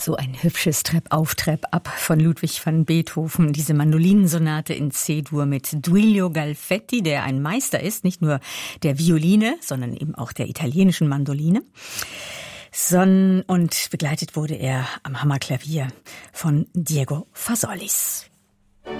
So ein hübsches Trepp-auf, Trepp-ab von Ludwig van Beethoven. Diese Mandolinensonate in C-Dur mit Duilio Galfetti, der ein Meister ist, nicht nur der Violine, sondern eben auch der italienischen Mandoline. Und begleitet wurde er am Hammerklavier von Diego Fasolis.